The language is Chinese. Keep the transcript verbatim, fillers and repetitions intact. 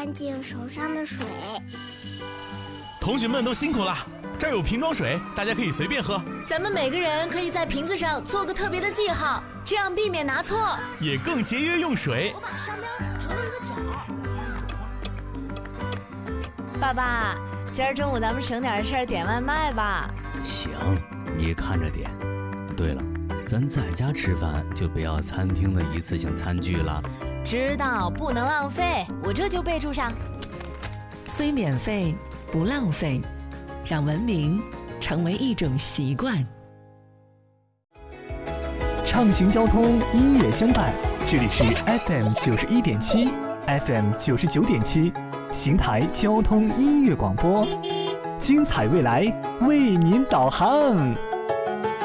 干净手上的水。 同学们都辛苦了，这儿有瓶装水，大家可以随便喝。 咱们每个人可以在瓶子上做个特别的记号，这样避免拿错， 也更节约用水。 我把商标折了一个角。爸爸，今儿中午咱们省点事儿点外卖吧。 行，你看着点。对了，咱在家吃饭就不要餐厅的一次性餐具了。 知道，不能浪费，我这就备注上。 虽免费，不浪费，让文明成为一种习惯。 畅行交通，音乐相伴，这里是 F M 九十一点七 ，F M 九十九点七，邢台交通音乐广播，精彩未来为您导航。